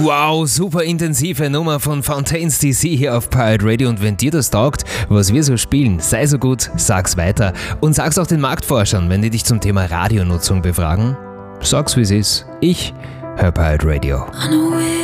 Wow, super intensive Nummer von Fontaines DC hier auf Pirate Radio. Und wenn dir das taugt, was wir so spielen, sei so gut, sag's weiter. Und sag's auch den Marktforschern, wenn die dich zum Thema Radionutzung befragen. Sag's, wie es ist. Ich höre Pirate Radio.